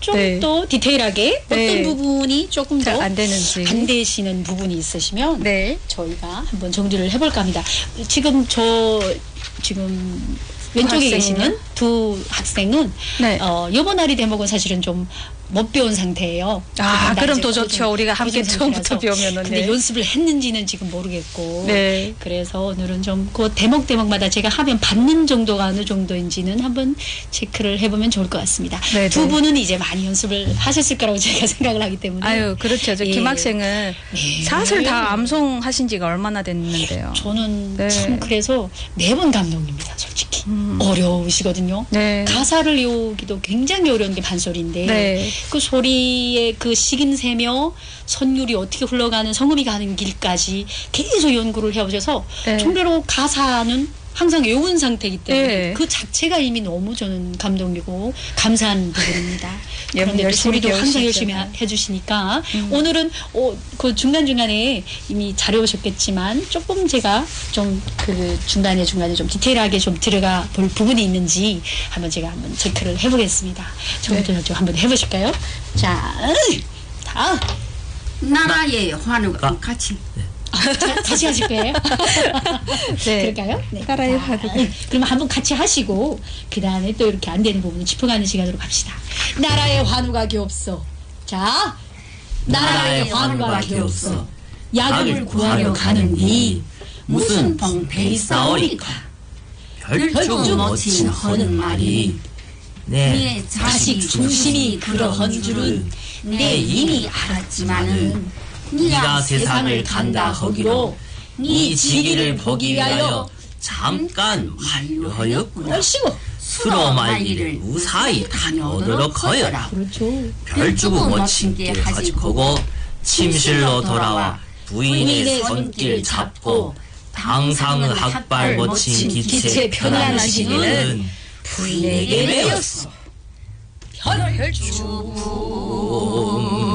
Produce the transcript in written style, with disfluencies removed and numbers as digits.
좀 네. 더 디테일하게 네. 어떤 부분이 조금 더 안 되는지 안 되시는 부분이 있으시면 네. 저희가 한번 정리를 해볼까 합니다. 지금 왼쪽에 계시는 두 학생은 네. 여보나리 대목은 사실은 좀 못 배운 상태예요. 그럼 더 좋죠. 우리가 함께 처음부터 배우면은. 근데 네. 연습을 했는지는 지금 모르겠고. 네. 그래서 오늘은 좀 그 대목마다 제가 하면 받는 정도가 어느 정도인지는 한번 체크를 해보면 좋을 것 같습니다. 네, 두 네. 분은 이제 많이 연습을 하셨을 거라고 제가 생각을 하기 때문에. 아유, 그렇죠. 저 예. 김 학생은 사슬 다 암송하신 지가 얼마나 됐는데요. 저는 네. 참 그래서 매번 감동입니다, 솔직히. 어려우시거든요. 네. 가사를 외우기도 굉장히 어려운 게 반소리인데 네. 그 소리의 그 식임새며 선율이 어떻게 흘러가는 성음이 가는 길까지 계속 연구를 해오셔서 네. 정말로 가사는 항상 외운 상태이기 때문에 네. 그 자체가 이미 너무 저는 감동이고 감사한 부분입니다. 그런데 또 열심히 소리도 항상 배우시죠. 열심히 해주시니까 오늘은 그 중간중간에 이미 잘 외우셨겠지만 조금 제가 좀 그 중간에 좀 디테일하게 좀 들어가 볼 부분이 있는지 한번 제가 한번 체크를 해보겠습니다. 처음부터 좀 한번 해보실까요? 자, 다음. 나라의 환우가 같이. 같이 하실 거예요? 네. 그럴까요? 네. 나라의 자, 환우가. 그러면 한번 같이 하시고 그 다음에 또 이렇게 안 되는 부분을 짚어가는 시간으로 갑시다. 나라의 환우가 기없어. 자, 나라의 환우가 기없어. 약을 구하러 가는니 무슨 방패 싸우리까. 별주 멋진 허는 말이 네, 자식 중심이 그러한 줄은 내 이미 알았지만은 네가 세상을 간다 하기로 네 지기를 보기 위하여 잠깐 완료하였구나. 얼씨구. 수로 말기를 무사히 다녀오도록 하여라. 그렇죠. 별주고 멋진 길 가지고고 침실로 돌아와 부인의 손길 잡고 당상의 학발 멋진 기체 편안하시기는 부인에게 배웠어. 별주.